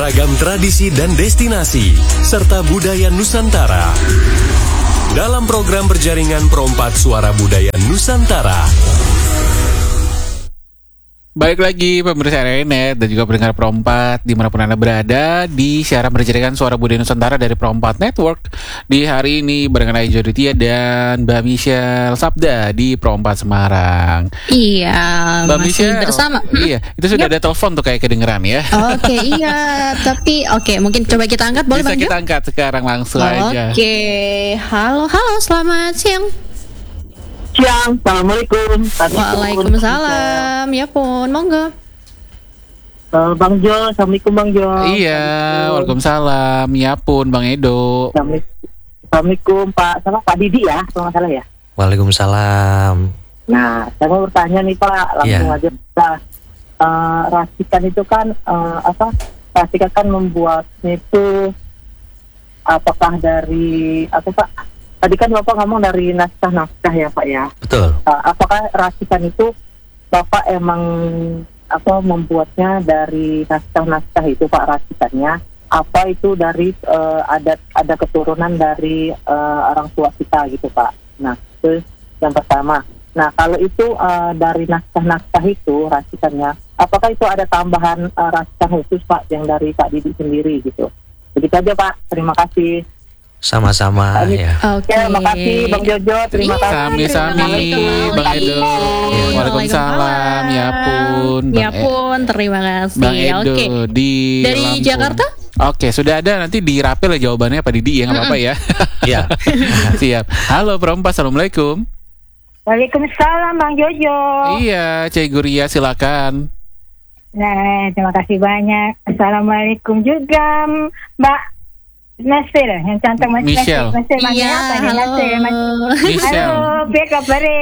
beragam tradisi dan destinasi, serta budaya Nusantara. Dalam program berjaringan Perompak Suara Budaya Nusantara. Baik lagi pemirsa RNet dan juga pendengar Perompak dimanapun Anda berada di siaran berjaringan Suara Budaya Nusantara dari Perompak Network. Di hari ini barengan Ayu Joditia dan Mbak Michelle Sabda di Perompak Semarang. Iya, Mbak masih Michelle, bersama. Iya, itu sudah ada telepon tuh kayak kedengeran ya. Oke, iya, tapi mungkin coba kita angkat, boleh Bisa Bang Jo? kita angkat sekarang langsung aja. Oke, halo, selamat siang. Assalamualaikum. Waalaikumsalam. Ya pun, monggo. Bang Jo, Assalamualaikum Bang Jo. Iya, waalaikumsalam. Ya pun, Bang Edo. Assalamualaikum Pak, sama Pak Didi ya, kalau nggak salah ya. Waalaikumsalam. Nah, saya mau bertanya nih Pak, langsung aja kita. Racikan itu kan racikan kan membuatnya itu apakah dari Pak? Tadi kan Bapak ngomong dari naskah-naskah ya Pak ya. Betul. Apakah racikan itu Bapak emang membuatnya dari naskah-naskah itu Pak racikannya? Apa itu dari ada keturunan dari orang tua kita gitu Pak? Nah itu yang pertama. Nah kalau itu dari naskah-naskah itu racikannya, apakah itu ada tambahan racikan khusus Pak yang dari Pak Didi sendiri gitu? Begitu aja Pak. Terima kasih. Sama-sama ya. Oke. Terima kasih Bang Jojo, terima kasih. Sami-sami Bang Edo. Waalaikumsalam. Ya pun, Ya pun, terima kasih. Bang Edo di Dari Lampung. Jakarta? Oke, sudah ada, nanti dirapel ya jawabannya Pak Didi ya, nggak apa-apa ya. Iya. Siap. Halo Perompak, assalamualaikum. Waalaikumsalam Bang Jojo. Iya, Cik Guria silakan. Nah, terima kasih banyak. Assalamualaikum juga Mbak Nasir, yang cantik Mas Michelle. Nasir, Iya, apa nih? halo. Nasir, Michelle. halo, piye kabare?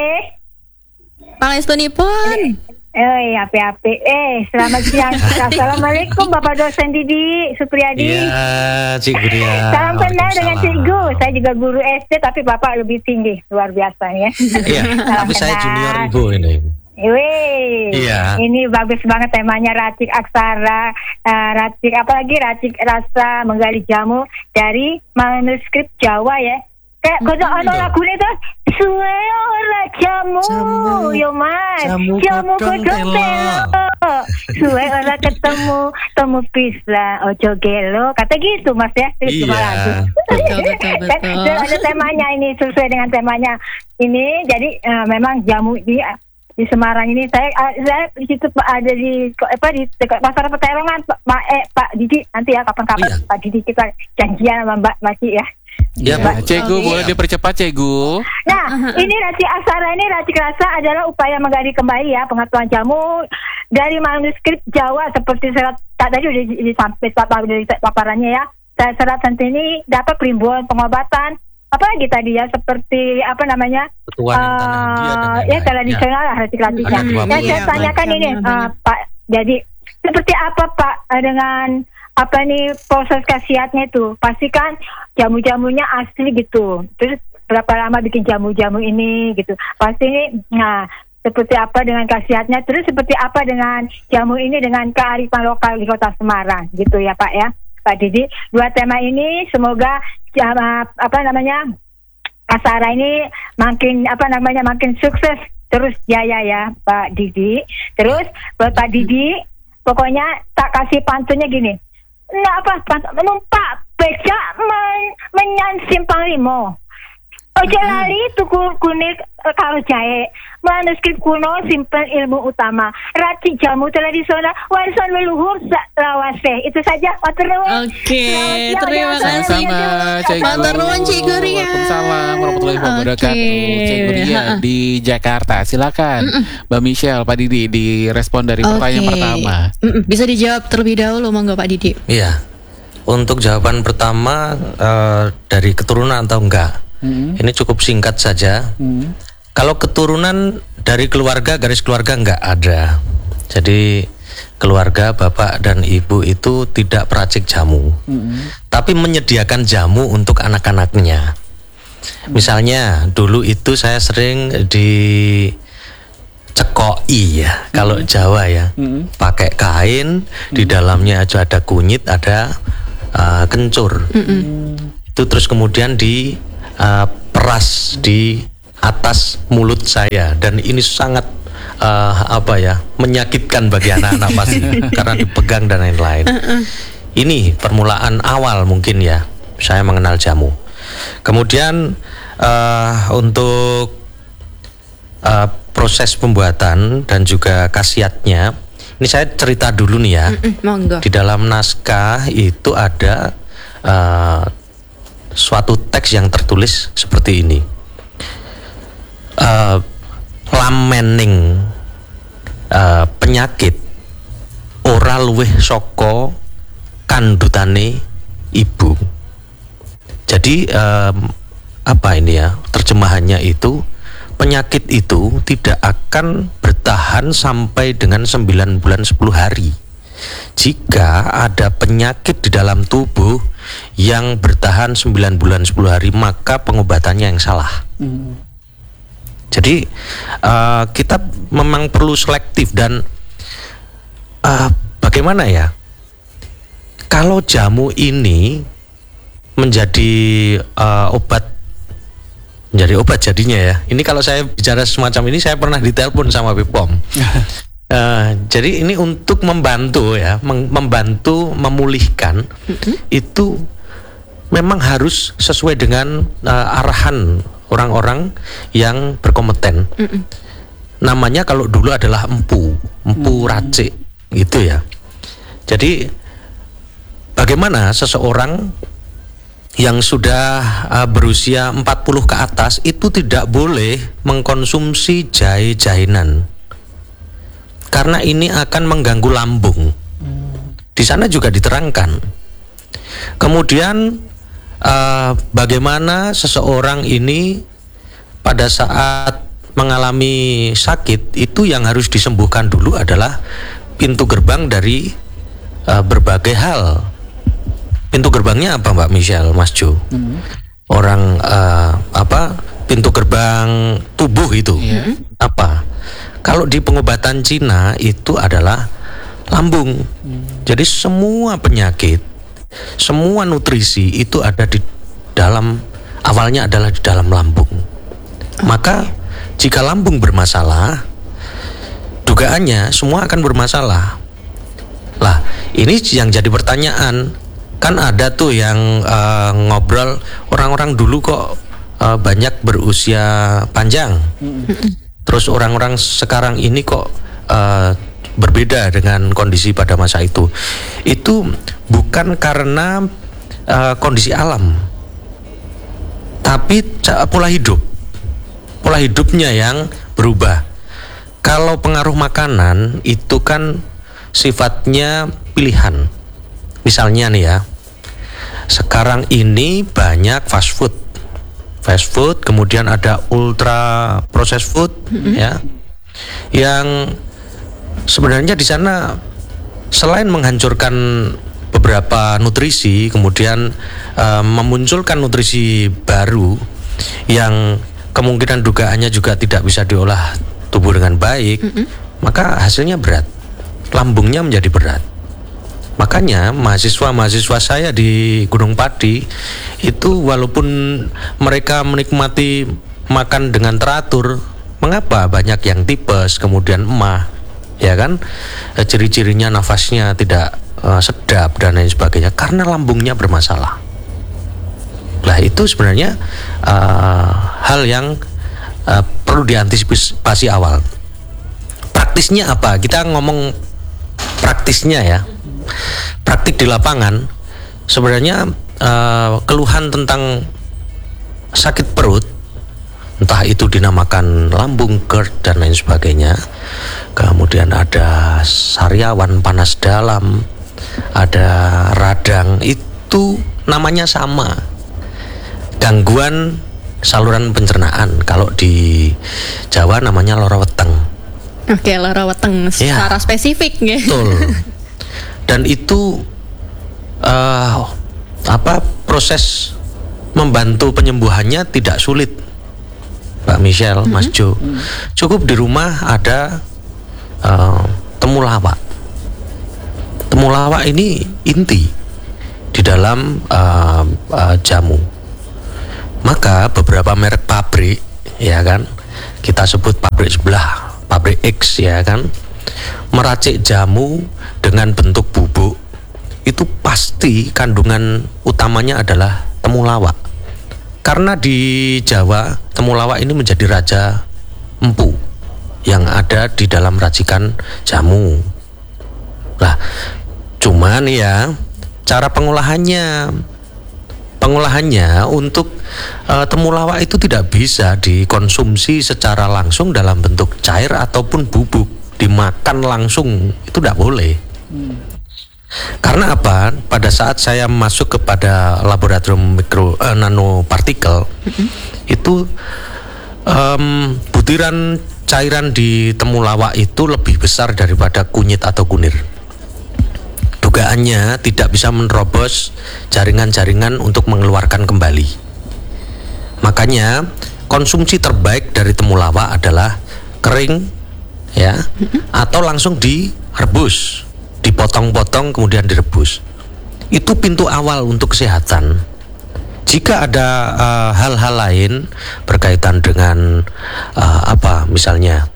Pangestunipun. Api-api. Selamat siang. Assalamualaikum Bapak dosen Didi Supriyadi. Iya, Cik Guria. Salam kenal dengan Waalaikumsalam. Cikgu. Saya juga guru SD, tapi Bapak lebih tinggi, luar biasa ya. Iya, tapi saya junior Ibu ini. Wih, Iya. Ini bagus banget temanya racik aksara, racik apalagi racik rasa menggali jamu dari manuskrip Jawa ya. Kayak kodok ono lagu itu suwe ora jamu, yo mas, jamu kodok telo. Suwe ora ketemu, temu pislah, ojo gelo, kata gitu mas ya. Iya. Betul. Ada temanya ini sesuai dengan temanya ini. Jadi memang jamu di Semarang ini saya di situ ada di dekat pasar Peterongan Pak Didi nanti ya kapan-kapan Iya. Pak Didi kita janjian sama Mbak Maci ya. Iya, Ya, Cegu Oke. boleh dipercepat Cegu. Nah, ini racik aksara ini racik rasa adalah upaya menggali kembali ya pengetahuan jamu dari manuskrip Jawa seperti serat tadi udah disampaikan dari paparannya ya. Serat ini dapat perimbuan pengobatan apalagi tadi ya seperti Petualangan tanah India dan ya lain-lain. tradisional lah racik-raciknya. Ada dua Yang saya Iya, tanyakan macam ini banyak. Pak, jadi seperti apa Pak dengan proses khasiatnya itu? Pastikan jamu-jamunya asli gitu. Terus berapa lama bikin jamu-jamu ini gitu? Pasti ini, seperti apa dengan khasiatnya? Terus seperti apa dengan jamu ini dengan kearifan lokal di Kota Semarang gitu ya Pak ya? Pak Didi, dua tema ini semoga aksara ini makin sukses terus jaya ya Pak Didi. Terus buat Pak Didi, pokoknya tak kasih pantunnya gini. Numpak beca menyan simpang limo. Ojo lali tuku kuning karo jahe. Manuskrip kuno simpen ilmu utama. Racik jamu tradisional warisan leluhur lawase. Itu saja. Matur nuwun. Oke, Selamat terima siang, kasih. Sama-sama, Cik Matur nuwun, Cik Guria. Waalaikumsalam warahmatullahi wabarakatuh. Oke. Cik Guria di Jakarta. Silakan Mbak Michelle, Pak Didi direspon dari pertanyaan pertama. Bisa dijawab terlebih dahulu, monggo Pak Didi. Iya. Untuk jawaban pertama dari keturunan atau enggak, ini cukup singkat saja. Kalau keturunan dari keluarga, garis keluarga enggak ada. Jadi keluarga bapak dan ibu itu tidak peracik jamu, tapi menyediakan jamu untuk anak-anaknya. Misalnya dulu itu saya sering cekoi ya, kalau Jawa ya, pakai kain, di dalamnya aja ada kunyit, ada kencur. Itu terus kemudian di peras di atas mulut saya, dan ini sangat menyakitkan bagi anak-anak pasti karena dipegang dan lain-lain. Ini permulaan awal mungkin ya saya mengenal jamu. Kemudian untuk proses pembuatan dan juga khasiatnya, ini saya cerita dulu nih ya. Monggo. Di dalam naskah itu ada suatu teks yang tertulis seperti ini. Lamening penyakit ora luwih saka kandutane ibu. Jadi apa ini ya, terjemahannya itu, penyakit itu tidak akan bertahan sampai dengan 9 bulan 10 hari. Jika ada penyakit di dalam tubuh yang bertahan 9 bulan 10 hari, maka pengobatannya yang salah. Jadi kita memang perlu selektif. Dan bagaimana ya, kalau jamu ini menjadi obat jadinya ya. Ini kalau saya bicara semacam ini, saya pernah ditelepon sama BPOM. Jadi ini untuk membantu ya, membantu memulihkan. Itu memang harus sesuai dengan arahan orang-orang yang berkompeten. Namanya kalau dulu adalah empu racik gitu ya. Jadi bagaimana seseorang yang sudah berusia 40 ke atas itu tidak boleh mengkonsumsi jahe-jahenan, karena ini akan mengganggu lambung. Di sana juga diterangkan. Kemudian bagaimana seseorang ini pada saat mengalami sakit itu yang harus disembuhkan dulu adalah pintu gerbang dari berbagai hal. Pintu gerbangnya apa Mbak Michelle, Mas Jo? Orang pintu gerbang tubuh itu apa? Kalau di pengobatan Cina itu adalah lambung. Jadi semua penyakit, semua nutrisi itu ada di dalam, awalnya adalah di dalam lambung. Maka jika lambung bermasalah, dugaannya semua akan bermasalah. Lah, ini yang jadi pertanyaan. Kan ada tuh yang ngobrol, orang-orang dulu kok banyak berusia panjang. Terus orang-orang sekarang ini kok berbeda dengan kondisi pada masa itu. Itu bukan karena kondisi alam, tapi pola hidup. Pola hidupnya yang berubah. Kalau pengaruh makanan itu kan sifatnya pilihan. Misalnya nih ya, sekarang ini banyak fast food, kemudian ada ultra processed food, ya, yang sebenarnya di sana selain menghancurkan beberapa nutrisi, kemudian memunculkan nutrisi baru yang kemungkinan dugaannya juga tidak bisa diolah tubuh dengan baik, maka hasilnya berat, lambungnya menjadi berat. Makanya mahasiswa-mahasiswa saya di Gunung Pati itu walaupun mereka menikmati makan dengan teratur, mengapa banyak yang tipes, kemudian emah, ya kan? Ciri-cirinya nafasnya tidak sedap dan lain sebagainya, karena lambungnya bermasalah. Lah itu sebenarnya hal yang perlu diantisipasi awal. Praktisnya apa? Kita ngomong praktisnya ya. Praktik di lapangan sebenarnya keluhan tentang sakit perut, entah itu dinamakan lambung, GERD dan lain sebagainya, kemudian ada sariawan, panas dalam, ada radang, itu namanya sama, gangguan saluran pencernaan. Kalau di Jawa namanya lara weteng. Oke, lara weteng secara spesifik ya. Betul. Dan itu proses membantu penyembuhannya tidak sulit, Mbak Mbak Michelle, Mas Jo, cukup di rumah ada temulawak. Temulawak ini inti di dalam jamu. Maka beberapa merek pabrik, ya kan, kita sebut pabrik sebelah, pabrik X, ya kan, meracik jamu dengan bentuk bubuk, itu pasti kandungan utamanya adalah temulawak. Karena di Jawa temulawak ini menjadi raja empu yang ada di dalam racikan jamu. Lah, cuman ya cara pengolahannya untuk temulawak itu tidak bisa dikonsumsi secara langsung dalam bentuk cair ataupun bubuk, dimakan langsung itu tidak boleh. Karena apa? Pada saat saya masuk kepada laboratorium nanopartikel, itu butiran cairan di temulawak itu lebih besar daripada kunyit atau kunir. Dugaannya tidak bisa menerobos jaringan-jaringan untuk mengeluarkan kembali. Makanya konsumsi terbaik dari temulawak adalah kering, ya, atau langsung direbus, dipotong-potong kemudian direbus. Itu pintu awal untuk kesehatan. Jika ada hal-hal lain berkaitan dengan misalnya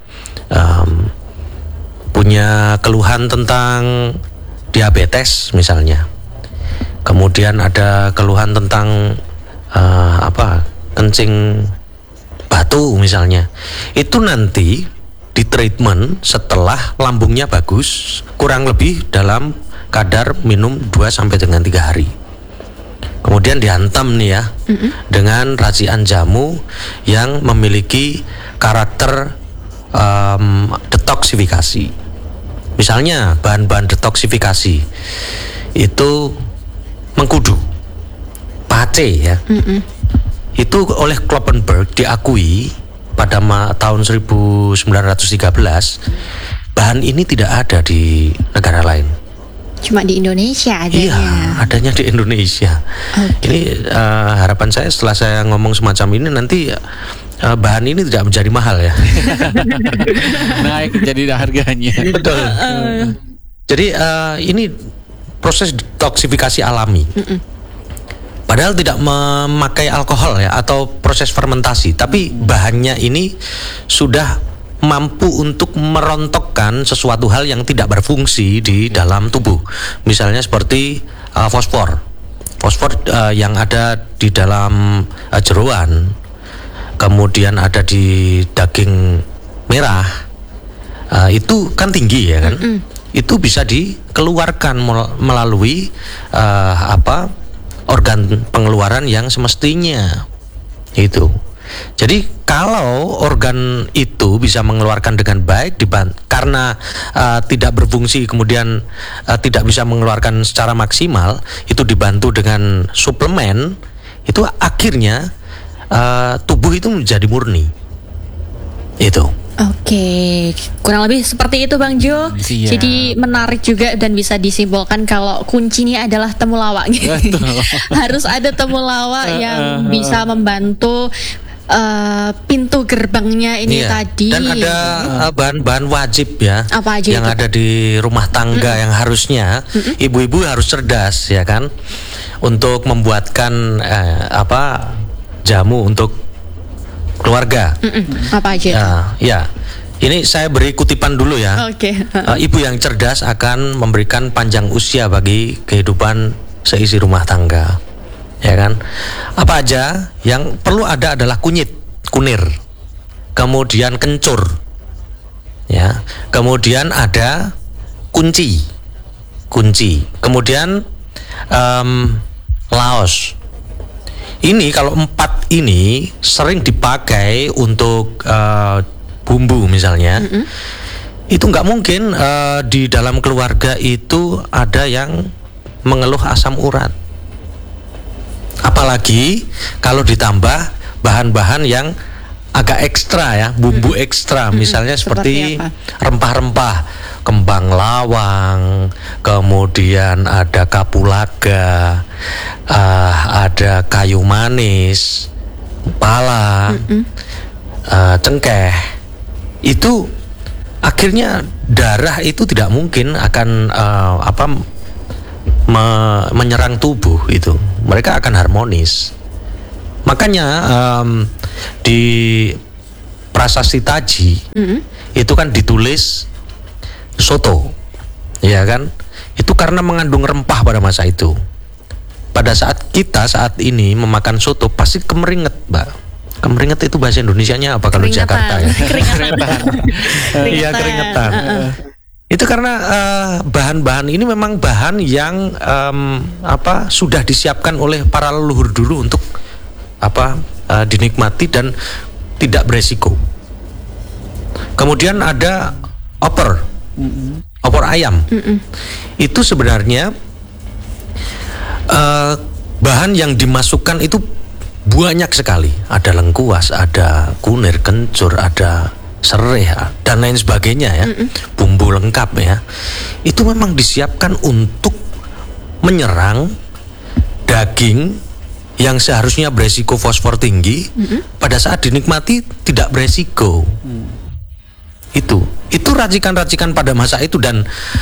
punya keluhan tentang diabetes misalnya, kemudian ada keluhan tentang kencing batu misalnya, itu nanti di treatment setelah lambungnya bagus, kurang lebih dalam kadar minum 2 sampai dengan 3 hari. Kemudian dihantam nih ya, dengan racikan jamu yang memiliki karakter detoksifikasi. Misalnya bahan-bahan detoksifikasi itu mengkudu, pace ya. Itu oleh Kloppenberg diakui pada tahun 1913, bahan ini tidak ada di negara lain. Cuma di Indonesia adanya. Iya, adanya di Indonesia. Ini harapan saya setelah saya ngomong semacam ini nanti bahan ini tidak menjadi mahal ya. Naik jadi harganya. Betul. Jadi ini proses detoksifikasi alami. Padahal tidak memakai alkohol ya atau proses fermentasi, tapi bahannya ini sudah mampu untuk merontokkan sesuatu hal yang tidak berfungsi di dalam tubuh. Misalnya seperti fosfor yang ada di dalam jeroan, kemudian ada di daging merah, itu kan tinggi ya kan. Itu bisa dikeluarkan melalui organ pengeluaran yang semestinya itu. Jadi kalau organ itu bisa mengeluarkan dengan baik karena tidak berfungsi kemudian tidak bisa mengeluarkan secara maksimal, itu dibantu dengan suplemen, itu akhirnya tubuh itu menjadi murni. Itu. Oke, kurang lebih seperti itu Bang Jo. Siap. Jadi menarik juga dan bisa disimpulkan kalau kuncinya adalah temulawak. Harus ada temulawak yang bisa membantu pintu gerbangnya ini tadi. Dan ada bahan-bahan wajib ya. Apa aja yang itu? ada di rumah tangga yang harusnya ibu-ibu harus cerdas ya kan, untuk membuatkan jamu untuk keluarga. Apa aja itu? Ya, ini saya beri kutipan dulu ya. Oke. Ibu yang cerdas akan memberikan panjang usia bagi kehidupan seisi rumah tangga. Ya kan? Apa aja yang perlu ada adalah kunir, kemudian kencur, ya, kemudian ada kunci, kemudian laos. Ini kalau 4 ini sering dipakai untuk bumbu misalnya. Itu nggak mungkin di dalam keluarga itu ada yang mengeluh asam urat. Apalagi kalau ditambah bahan-bahan yang agak ekstra ya, bumbu ekstra, misalnya seperti rempah-rempah, kembang lawang, kemudian ada kapulaga, ada kayu manis, pala. cengkeh, itu akhirnya darah itu tidak mungkin akan menyerang tubuh itu. Mereka akan harmonis. Makanya di Prasasti Taji itu kan ditulis soto, ya kan? Itu karena mengandung rempah pada masa itu. Pada saat ini memakan soto pasti kemeringet, Mbak. Kemeringet itu bahasa Indonesianya apa kalau Jakarta ya? Keringetan. Iya, keringetan. Itu karena bahan-bahan ini memang bahan yang sudah disiapkan oleh para leluhur dulu untuk dinikmati dan tidak beresiko. Kemudian ada opor ayam. Itu sebenarnya bahan yang dimasukkan itu banyak sekali. Ada lengkuas, ada kunir, kencur, ada serai dan lain sebagainya ya. Bumbu lengkap ya. Itu memang disiapkan untuk menyerang daging yang seharusnya beresiko fosfor tinggi, pada saat dinikmati tidak beresiko. Itu racikan-racikan pada masa itu, dan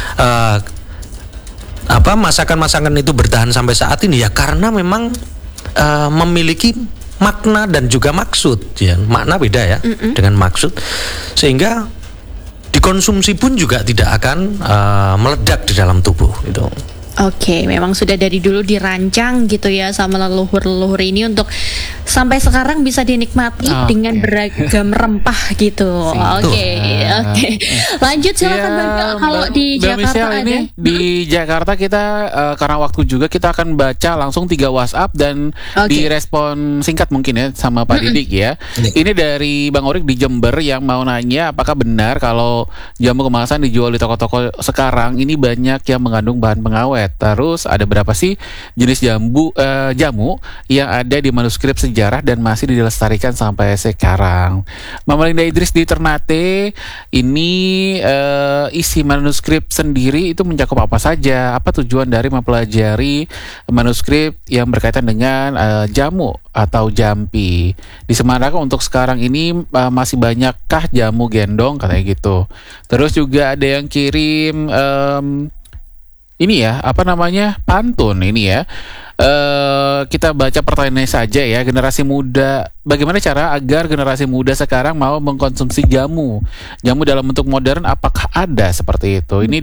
masakan-masakan itu bertahan sampai saat ini ya karena memang memiliki makna dan juga maksud ya. Makna beda ya dengan maksud, sehingga dikonsumsi pun juga tidak akan meledak di dalam tubuh itu. Oke, memang sudah dari dulu dirancang gitu ya sama leluhur-leluhur ini untuk sampai sekarang bisa dinikmati dengan beragam rempah gitu. Oke. Lanjut silakan Bang. Kalau di Jakarta ada ini, di Jakarta kita karena waktu juga kita akan baca langsung 3 WhatsApp dan direspon singkat mungkin ya sama Pak Didik ya. Ini dari Bang Orik di Jember yang mau nanya apakah benar kalau jamu kemasan dijual di toko-toko sekarang ini banyak yang mengandung bahan pengawet. Terus ada berapa sih jenis jamu yang ada di manuskrip sejarah dan masih dilestarikan sampai sekarang? Mama Linda Idris di Ternate, ini isi manuskrip sendiri itu mencakup apa saja? Apa tujuan dari mempelajari manuskrip yang berkaitan dengan jamu atau jampi? Di Semarang untuk sekarang ini masih banyakkah jamu gendong katanya gitu. Terus juga ada yang kirim ini ya, pantun ini ya. Kita baca pertanyaannya saja ya. Generasi muda, bagaimana cara agar generasi muda sekarang mau mengkonsumsi jamu dalam bentuk modern? Apakah ada seperti itu? Ini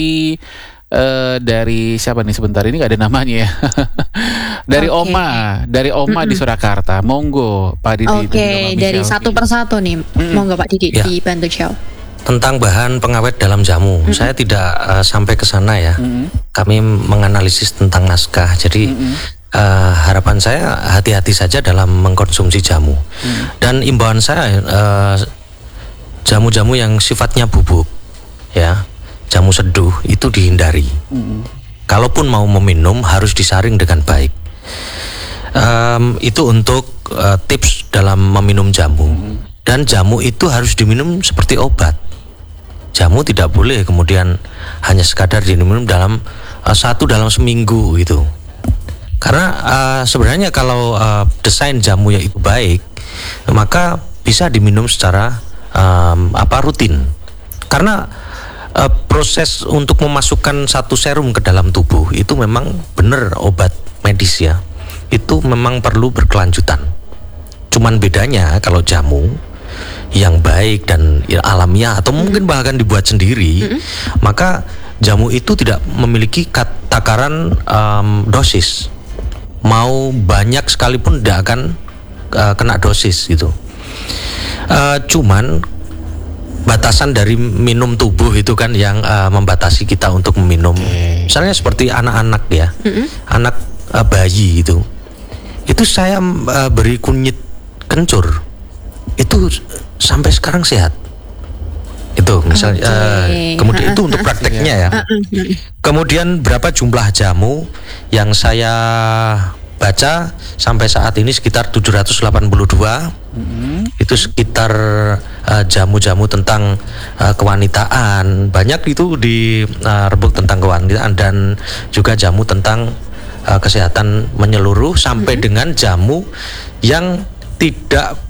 dari siapa nih, sebentar, ini gak ada namanya ya. Dari Oma di Surakarta. Monggo Pak Didi. Dari satu persatu nih. Monggo Pak Didi dibantu jawab. Tentang bahan pengawet dalam jamu, saya tidak sampai ke sana ya. Kami menganalisis tentang naskah, jadi harapan saya hati-hati saja dalam mengkonsumsi jamu. Dan imbauan saya jamu-jamu yang sifatnya bubuk, ya, jamu seduh itu dihindari. Kalaupun mau meminum harus disaring dengan baik. Itu untuk tips dalam meminum jamu. Dan jamu itu harus diminum seperti obat. Jamu tidak boleh kemudian hanya sekadar diminum dalam dalam seminggu gitu. Karena sebenarnya kalau desain jamu yang itu baik, maka bisa diminum secara rutin. Karena proses untuk memasukkan satu serum ke dalam tubuh itu memang benar obat medis ya. Itu memang perlu berkelanjutan. Cuman bedanya kalau jamu yang baik dan alamiah atau mungkin bahkan dibuat sendiri, maka jamu itu tidak memiliki takaran dosis. Mau banyak sekalipun tidak akan kena dosis gitu. Cuman batasan dari minum tubuh itu kan yang membatasi kita untuk meminum. Misalnya seperti anak-anak ya, anak bayi itu saya beri kunyit kencur, itu sampai sekarang sehat. Itu misalnya kemudian itu untuk prakteknya ya. Kemudian berapa jumlah jamu yang saya baca sampai saat ini sekitar 782. Itu sekitar jamu-jamu tentang kewanitaan, banyak itu di rebuk tentang kewanitaan, dan juga jamu tentang kesehatan menyeluruh, sampai dengan jamu yang tidak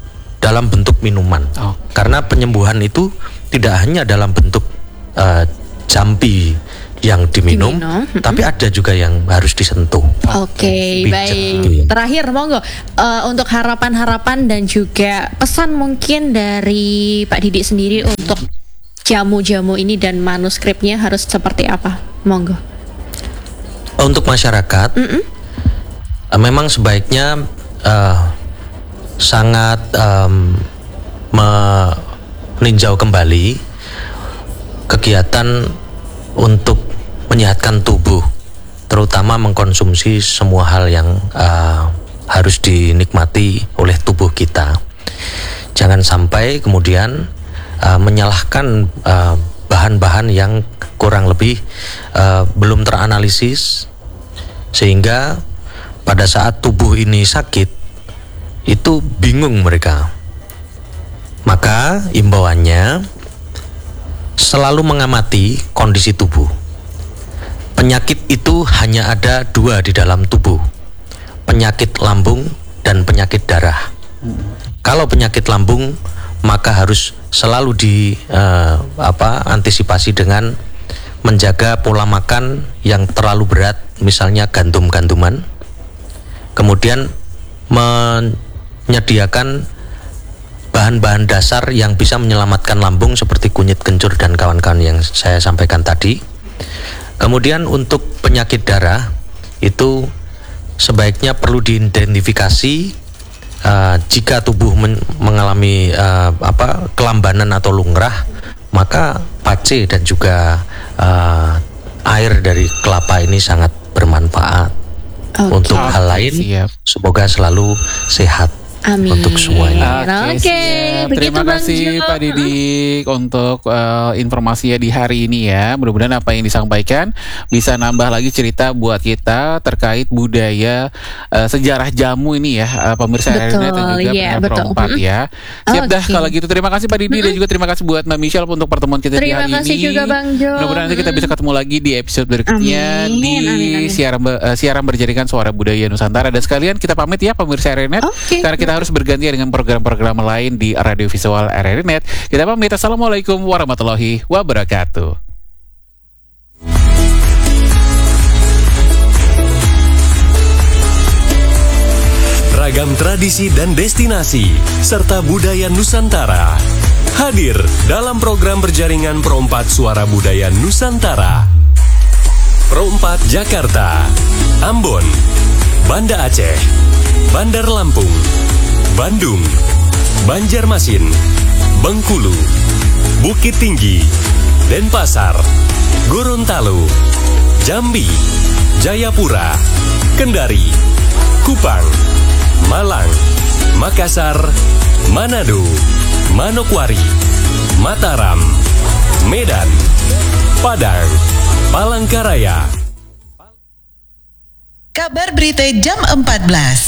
dalam bentuk minuman. Karena penyembuhan itu tidak hanya dalam bentuk jampi yang diminum, tapi ada juga yang harus disentuh. Oke, baik. Terakhir, monggo untuk harapan-harapan dan juga pesan mungkin dari Pak Didi sendiri untuk jamu-jamu ini dan manuskripnya harus seperti apa? Monggo. Untuk masyarakat, memang sebaiknya sangat meninjau kembali kegiatan untuk menyehatkan tubuh, terutama mengkonsumsi semua hal yang harus dinikmati oleh tubuh kita. Jangan sampai kemudian menyalahkan bahan-bahan yang kurang lebih belum teranalisis, sehingga pada saat tubuh ini sakit itu bingung mereka. Maka imbauannya selalu mengamati kondisi tubuh. Penyakit itu hanya ada 2 di dalam tubuh, penyakit lambung dan penyakit darah. Kalau penyakit lambung, maka harus selalu antisipasi dengan menjaga pola makan yang terlalu berat, misalnya gandum-ganduman. Kemudian menyediakan bahan-bahan dasar yang bisa menyelamatkan lambung seperti kunyit kencur dan kawan-kawan yang saya sampaikan tadi. Kemudian untuk penyakit darah itu sebaiknya perlu diidentifikasi. Jika tubuh mengalami kelambanan atau lungrah, maka pace dan juga air dari kelapa ini sangat bermanfaat. Untuk hal lain, semoga selalu sehat. Amin. Untuk semuanya. Oke, terima kasih Pak Didik untuk informasinya di hari ini ya. Mudah-mudahan apa yang disampaikan bisa nambah lagi cerita buat kita terkait budaya sejarah jamu ini ya, pemirsa RRI dan juga Perompat ya. Siap dah kalau gitu. Terima kasih Pak Didik dan juga terima kasih buat Mbak Michelle untuk pertemuan kita di hari ini. Terima kasih juga Bang Jo. Mudah-mudahan nanti kita bisa ketemu lagi di episode berikutnya di siaran berjaringan Suara Budaya Nusantara. Dan sekalian kita pamit ya pemirsa RRI karena kita harus bergantian dengan program-program lain di radio visual RRI Net. Kita pamit. Assalamualaikum warahmatullahi wabarakatuh. Ragam tradisi dan destinasi serta budaya Nusantara hadir dalam program berjaringan Perompat Suara Budaya Nusantara. Perompat Jakarta, Ambon, Banda Aceh, Bandar Lampung, Bandung, Banjarmasin, Bengkulu, Bukit Tinggi, Denpasar, Gorontalo, Jambi, Jayapura, Kendari, Kupang, Malang, Makassar, Manado, Manokwari, Mataram, Medan, Padang, Palangkaraya. Kabar berita jam 14.